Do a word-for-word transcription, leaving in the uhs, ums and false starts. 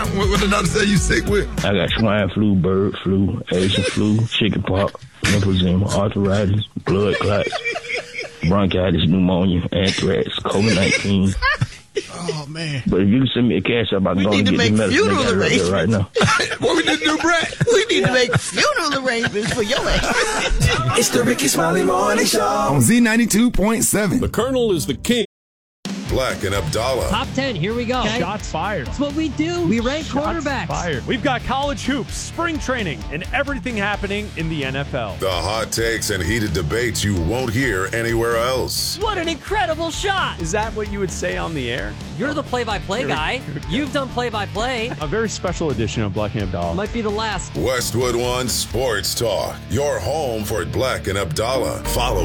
What, what did the doctor say you sick with? I got swine flu, bird flu, Asian flu, chicken pox, emphysema, arthritis, blood clots, bronchitis, pneumonia, anthrax, COVID nineteen. Oh, man. But if you can send me a cash up, I can go and get the medicine they got right now. What we need to do, Brett? We need to make funeral arrangements for your ass. It's the Ricky Smiley Morning Show on Z ninety-two point seven. The Colonel is the king. Black and Abdallah. Top ten, here we go. Okay. Shots fired. That's what we do. We rank Shots quarterbacks. Fired. We've got college hoops, spring training, and everything happening in the N F L. The hot takes and heated debates you won't hear anywhere else. What an incredible shot. Is that what you would say on the air? You're the play-by-play guy. You've done play-by-play. A very special edition of Black and Abdallah. Might be the last. Westwood One Sports Talk. Your home for Black and Abdallah. Follow